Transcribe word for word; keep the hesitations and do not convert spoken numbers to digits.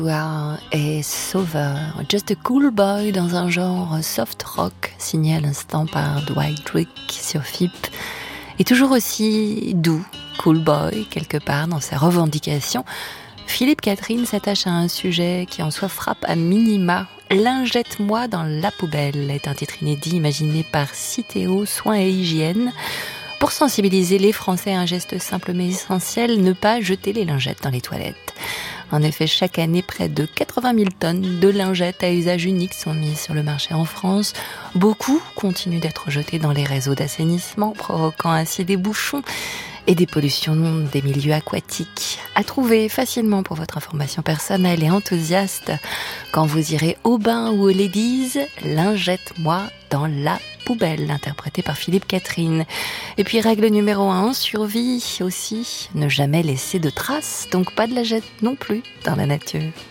Wow, et Sauveur, Just a Cool Boy dans un genre soft rock, signé à l'instant par Dwight Trick sur F I P, et toujours aussi doux, cool boy quelque part dans ses revendications. Philippe Catherine s'attache à un sujet qui en soi frappe à minima. Lingette-moi dans la poubelle est un titre inédit imaginé par Citeo Soins et Hygiène pour sensibiliser les Français à un geste simple mais essentiel, ne pas jeter les lingettes dans les toilettes. En effet, chaque année, près de quatre-vingt mille tonnes de lingettes à usage unique sont mises sur le marché en France. Beaucoup continuent d'être jetées dans les réseaux d'assainissement, provoquant ainsi des bouchons et des pollutions des milieux aquatiques. À trouver facilement pour votre information personnelle et enthousiaste quand vous irez au bain ou aux ladies, Lingette-moi dans la poubelle, interprété par Philippe Catherine. Et puis règle numéro un, survie aussi, ne jamais laisser de traces, donc pas de la jette non plus dans la nature.